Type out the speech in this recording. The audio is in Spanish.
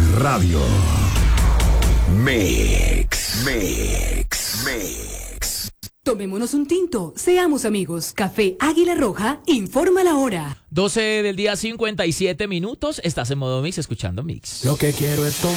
Radio. Mix. Tomémonos un tinto, seamos amigos. Café Águila Roja informa la hora. 12 del día, 57 minutos. Estás en modo Mix, escuchando Mix. Lo que quiero es tomar.